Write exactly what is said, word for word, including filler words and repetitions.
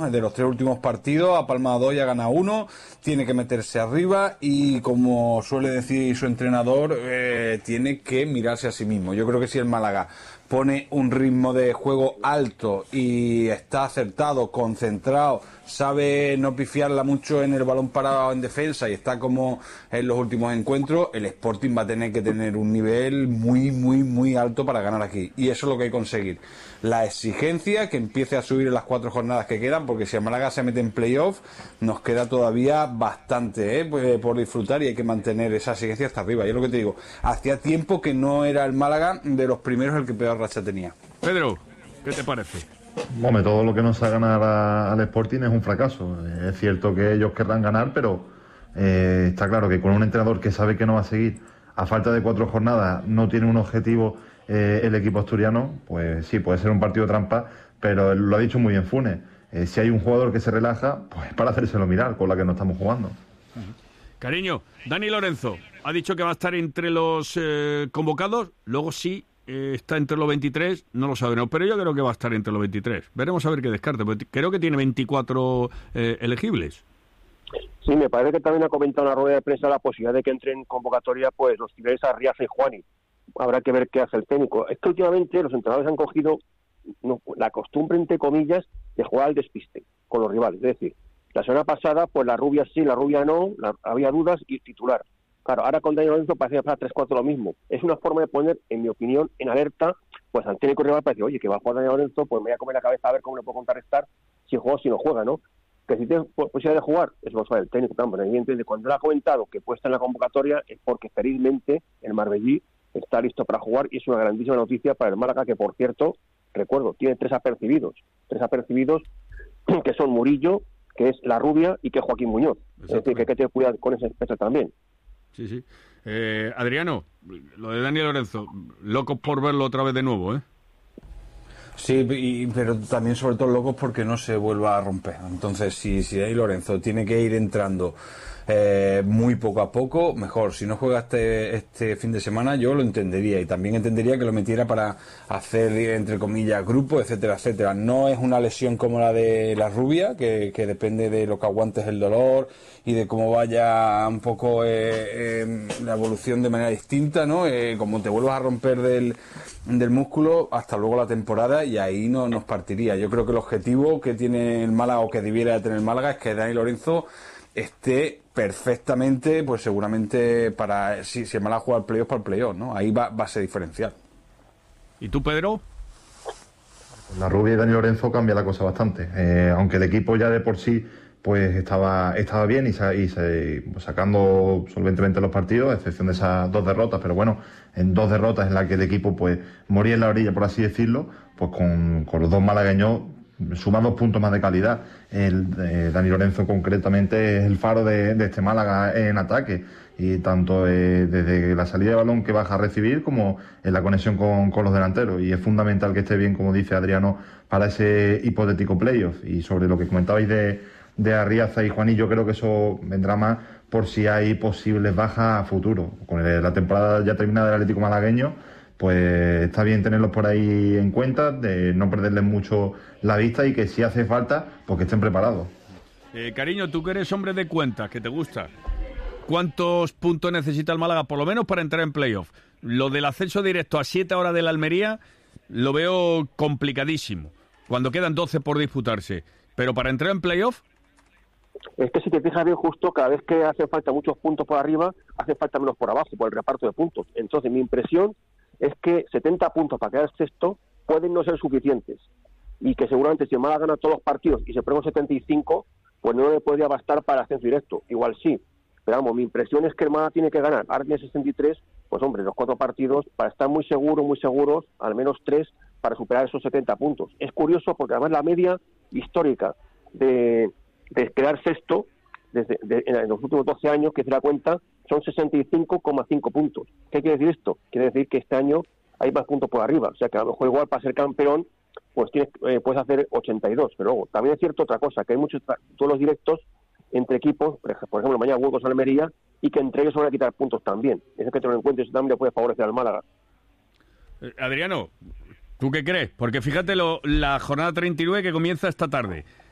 de los tres últimos partidos, ha palmado dos y ha ganado uno, tiene que meterse arriba y, como suele decir su entrenador, eh, tiene que mirarse a sí mismo. Yo creo que si el Málaga pone un ritmo de juego alto y está acertado, concentrado, sabe no pifiarla mucho en el balón parado en defensa y está como en los últimos encuentros, el Sporting va a tener que tener un nivel muy, muy, muy alto para ganar aquí. Y eso es lo que hay que conseguir. La exigencia que empiece a subir en las cuatro jornadas que quedan, porque si el Málaga se mete en playoff, nos queda todavía bastante, ¿eh? pues, por disfrutar, y hay que mantener esa exigencia hasta arriba. Y es lo que te digo, hacía tiempo que no era el Málaga de los primeros el que peor racha tenía. Pedro, ¿qué te parece? Hombre, todo lo que no sea ganar a, al Sporting es un fracaso. Es cierto que ellos querrán ganar, pero eh, está claro que con un entrenador que sabe que no va a seguir, a falta de cuatro jornadas, no tiene un objetivo eh, el equipo asturiano, pues sí, puede ser un partido trampa, pero lo ha dicho muy bien Funes. Eh, si hay un jugador que se relaja, pues para hacérselo mirar, con la que no estamos jugando. Cariño, Dani Lorenzo ha dicho que va a estar entre los eh, convocados, luego sí eh, está entre los veintitrés, no lo sabemos, pero yo creo que va a estar entre los veintitrés. Veremos a ver qué descarte, porque creo que tiene veinticuatro eh, elegibles. Sí, me parece que también ha comentado en la rueda de prensa la posibilidad de que entre en convocatoria pues los titulares Arriaza y Juani. Habrá que ver qué hace el técnico. Es que últimamente los entrenadores han cogido no, la costumbre, entre comillas, de jugar al despiste con los rivales. Es decir, la semana pasada, pues la Rubia sí, la Rubia no, la, había dudas y titular. Claro, ahora con Dani Lorenzo parece que pasa tres cuatro lo mismo. Es una forma de poner, en mi opinión, en alerta, pues al técnico rival para decir, oye, que va a jugar Dani Lorenzo, pues me voy a comer la cabeza a ver cómo le puedo contrarrestar si juega o si no juega, ¿no? Que si tiene posibilidad de jugar, es lo que sabe el técnico también. Evidentemente, cuando él ha comentado que puede estar en la convocatoria es porque felizmente el Marbellí está listo para jugar y es una grandísima noticia para el Málaga, que por cierto, recuerdo, tiene tres apercibidos, tres apercibidos que son Murillo, que es la Rubia y que es Joaquín Muñoz. Es decir, que hay que tener cuidado con ese aspecto también. Sí, sí. Eh, Adriano, lo de Dani Lorenzo, locos por verlo otra vez de nuevo, ¿eh? Sí, y, pero también sobre todo locos porque no se vuelva a romper. Entonces, si, si Dani Lorenzo tiene que ir entrando eh, muy poco a poco, mejor. Si no juega este, este fin de semana, yo lo entendería, y también entendería que lo metiera para hacer, entre comillas, grupo, etcétera, etcétera. No es una lesión como la de la Rubia, que, que depende de lo que aguantes el dolor y de cómo vaya un poco eh, eh, la evolución de manera distinta, ¿no? Eh, como te vuelvas a romper del, del músculo, hasta luego la temporada, y ahí no nos partiría. Yo creo que el objetivo que tiene el Málaga, o que debiera tener el Málaga, es que Dani Lorenzo esté perfectamente, pues seguramente para, si, si el Málaga juega el playoff, para el playoff, ¿no? Ahí va, va a ser diferencial. ¿Y tú, Pedro? La Rubia y Dani Lorenzo cambia la cosa bastante, eh, aunque el equipo ya de por sí pues estaba estaba bien y, sa- y se, pues, sacando solventemente los partidos, a excepción de esas dos derrotas, pero bueno, en dos derrotas en las que el equipo pues moría en la orilla, por así decirlo, pues con, con los dos malagueños suman dos puntos más de calidad. El eh, Dani Lorenzo concretamente es el faro de, de este Málaga en ataque, y tanto eh, desde la salida de balón que baja a recibir como en la conexión con, con los delanteros, y es fundamental que esté bien, como dice Adriano, para ese hipotético playoff. Y sobre lo que comentabais de, de Arriaza y Juanillo, creo que eso vendrá más por si hay posibles bajas a futuro. Con el- la temporada ya terminada del Atlético malagueño, pues está bien tenerlos por ahí en cuenta, de no perderles mucho la vista, y que si hace falta, pues que estén preparados. Eh, cariño, tú que eres hombre de cuentas, que te gusta, ¿cuántos puntos necesita el Málaga, por lo menos, para entrar en playoff? Lo del ascenso directo a siete horas de la Almería lo veo complicadísimo, cuando quedan doce por disputarse. Pero para entrar en playoff, Es que si te fijas bien, justo cada vez que hace falta muchos puntos por arriba, hace falta menos por abajo, por el reparto de puntos. Entonces, mi impresión es que setenta puntos para quedar sexto pueden no ser suficientes, y que seguramente si el Málaga gana todos los partidos y se pone setenta y cinco, pues no le podría bastar para ascenso directo. Igual sí, pero vamos, mi impresión es que el Málaga tiene que ganar. Ahora tiene sesenta y tres, pues hombre, los cuatro partidos, para estar muy seguros, muy seguros, al menos tres, para superar esos setenta puntos. Es curioso porque además la media histórica de, de quedar sexto desde de, en los últimos doce años, que se da cuenta, son sesenta y cinco coma cinco puntos. ¿Qué quiere decir esto? Quiere decir que este año hay más puntos por arriba, o sea que a lo mejor igual para ser campeón pues tienes, eh, puedes hacer ochenta y dos, pero luego también es cierto otra cosa, que hay muchos duelos directos entre equipos, por ejemplo mañana Burgos Almería, y que entre ellos se van a quitar puntos también. Eso que tener en cuenta, eso también le puede favorecer al Málaga. eh, Adriano, ¿tú qué crees? Porque fíjate lo, la jornada treinta y nueve que comienza esta tarde.